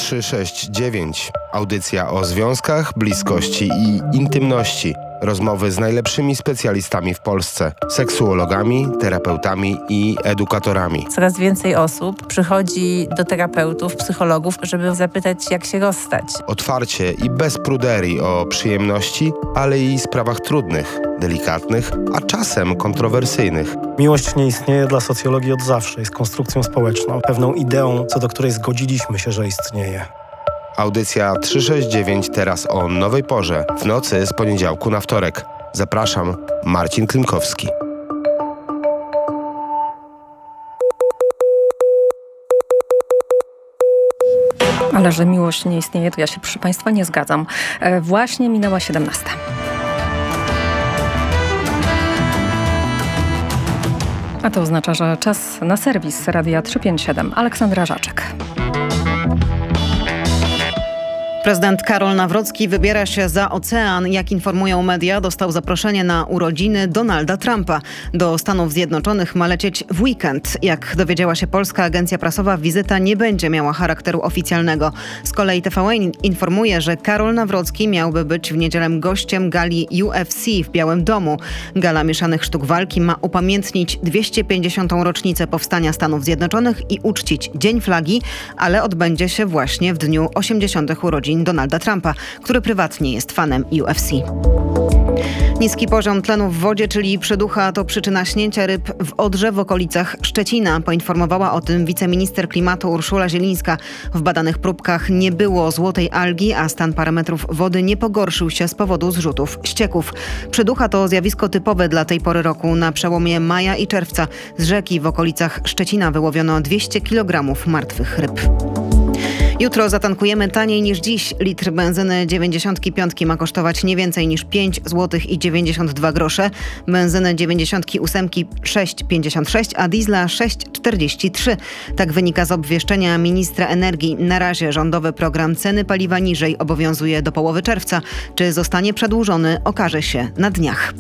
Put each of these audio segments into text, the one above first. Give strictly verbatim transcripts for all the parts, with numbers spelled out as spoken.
trzysta sześćdziesiąt dziewięć. Audycja o związkach, bliskości i intymności. Rozmowy z najlepszymi specjalistami w Polsce. Seksuologami, terapeutami i edukatorami. Coraz więcej osób przychodzi do terapeutów, psychologów, żeby zapytać, jak się rozstać. Otwarcie i bez pruderii o przyjemności, ale i sprawach trudnych, delikatnych, a czasem kontrowersyjnych. Miłość nie istnieje dla socjologii od zawsze. Jest konstrukcją społeczną, pewną ideą, co do której zgodziliśmy się, że istnieje. Audycja trzysta sześćdziesiąt dziewięć teraz o nowej porze, w nocy z poniedziałku na wtorek. Zapraszam, Marcin Klimkowski. Ale że miłość nie istnieje, to ja się proszę Państwa nie zgadzam. E, właśnie minęła siedemnasta. A to oznacza, że czas na serwis Radia trzysta pięćdziesiąt siedem. Aleksandra Żaczek. Prezydent Karol Nawrocki wybiera się za ocean. Jak informują media, dostał zaproszenie na urodziny Donalda Trumpa. Do Stanów Zjednoczonych ma lecieć w weekend. Jak dowiedziała się polska agencja prasowa, wizyta nie będzie miała charakteru oficjalnego. Z kolei T V N informuje, że Karol Nawrocki miałby być w niedzielę gościem gali U F C w Białym Domu. Gala mieszanych sztuk walki ma upamiętnić dwieście pięćdziesiątą rocznicę powstania Stanów Zjednoczonych i uczcić Dzień Flagi, ale odbędzie się właśnie w dniu osiemdziesiątych urodzin Donalda Trumpa, który prywatnie jest fanem U F C. Niski poziom tlenu w wodzie, czyli przyducha, to przyczyna śnięcia ryb w Odrze w okolicach Szczecina. Poinformowała o tym wiceminister klimatu Urszula Zielińska. W badanych próbkach nie było złotej algi, a stan parametrów wody nie pogorszył się z powodu zrzutów ścieków. Przyducha to zjawisko typowe dla tej pory roku. Na przełomie maja i czerwca z rzeki w okolicach Szczecina wyłowiono dwieście kilogramów martwych ryb. Jutro zatankujemy taniej niż dziś. Litr benzyny dziewięćdziesiątki piątki ma kosztować nie więcej niż pięć złotych i dziewięćdziesiąt dwa grosze, benzyny dziewięćdziesiątki ósemki sześć pięćdziesiąt sześć, a diesla sześć czterdzieści trzy. Tak wynika z obwieszczenia ministra energii. Na razie rządowy program ceny paliwa niżej obowiązuje do połowy czerwca. Czy zostanie przedłużony, okaże się na dniach.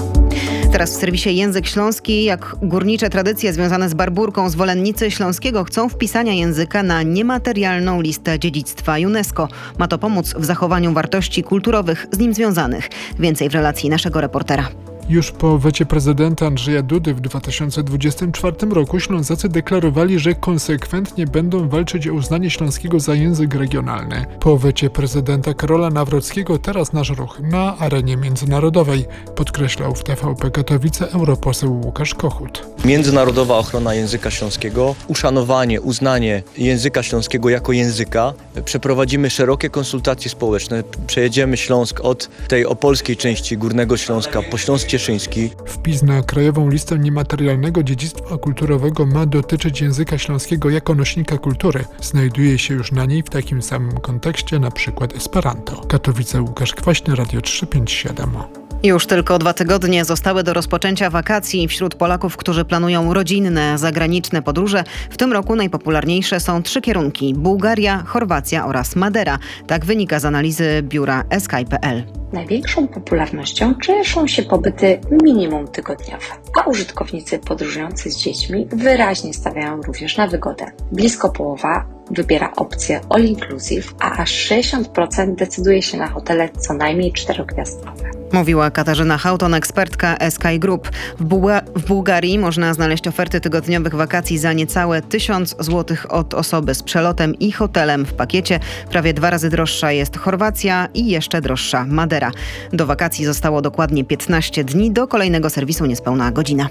Teraz w serwisie Język Śląski. Jak górnicze tradycje związane z Barbórką, zwolennicy śląskiego chcą wpisania języka na niematerialną listę dziedzictwa UNESCO. Ma to pomóc w zachowaniu wartości kulturowych z nim związanych. Więcej w relacji naszego reportera. Już po wecie prezydenta Andrzeja Dudy w dwa tysiące dwudziestym czwartym roku Ślązacy deklarowali, że konsekwentnie będą walczyć o uznanie śląskiego za język regionalny. Po wecie prezydenta Karola Nawrockiego teraz nasz ruch na arenie międzynarodowej, podkreślał w T V P Katowice europoseł Łukasz Kochut. Międzynarodowa ochrona języka śląskiego, uszanowanie, uznanie języka śląskiego jako języka. Przeprowadzimy szerokie konsultacje społeczne. Przejedziemy Śląsk od tej opolskiej części Górnego Śląska po Śląsk Cieszyński. Wpis na krajową listę niematerialnego dziedzictwa kulturowego ma dotyczyć języka śląskiego jako nośnika kultury. Znajduje się już na niej w takim samym kontekście na przykład Esperanto. Katowice, Łukasz Kwaśny, Radio trzysta pięćdziesiąt siedem. Już tylko dwa tygodnie zostały do rozpoczęcia wakacji. Wśród Polaków, którzy planują rodzinne, zagraniczne podróże, w tym roku najpopularniejsze są trzy kierunki: Bułgaria, Chorwacja oraz Madera. Tak wynika z analizy biura S K I kropka P L. Największą popularnością cieszą się pobyty minimum tygodniowe, a użytkownicy podróżujący z dziećmi wyraźnie stawiają również na wygodę. Blisko połowa wybiera opcję all inclusive, a aż sześćdziesiąt procent decyduje się na hotele co najmniej czterogwiazdkowe. Mówiła Katarzyna Hauton, ekspertka S K I Group. W, Buła- w Bułgarii można znaleźć oferty tygodniowych wakacji za niecałe tysiąc złotych od osoby z przelotem i hotelem w pakiecie. Prawie dwa razy droższa jest Chorwacja i jeszcze droższa Madera. Do wakacji zostało dokładnie piętnaście dni, do kolejnego serwisu niespełna godzina.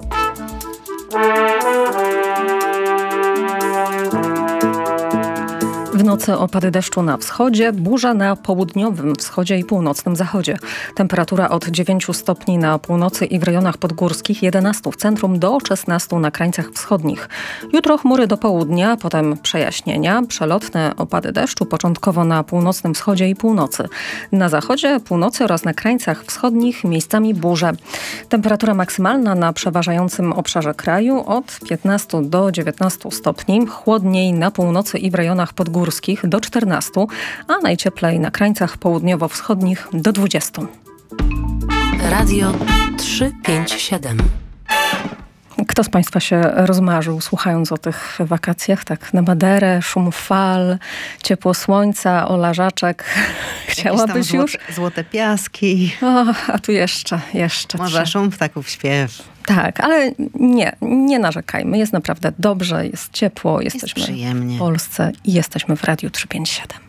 W nocy opady deszczu na wschodzie, burza na południowym wschodzie i północnym zachodzie. Temperatura od dziewięciu stopni na północy i w rejonach podgórskich, jedenastu w centrum do szesnastu na krańcach wschodnich. Jutro chmury do południa, potem przejaśnienia, przelotne opady deszczu początkowo na północnym wschodzie i północy. Na zachodzie, północy oraz na krańcach wschodnich miejscami burze. Temperatura maksymalna na przeważającym obszarze kraju od piętnastu do dziewiętnastu stopni, chłodniej na północy i w rejonach podgórskich do czternastu, a najcieplej na krańcach południowo-wschodnich do dwudziestu. Radio trzysta pięćdziesiąt siedem. Kto z Państwa się rozmarzył, słuchając o tych wakacjach? Tak, na Maderę, szum fal, ciepło słońca, olażaczek. Chciałabyś już? Złote, złote piaski. O, a tu jeszcze, jeszcze. Może trzy. szum ptaków śpiew. Tak, ale nie, nie narzekajmy. Jest naprawdę dobrze, jest ciepło, jesteśmy przyjemnie. w Polsce i jesteśmy w Radiu trzysta pięćdziesiąt siedem.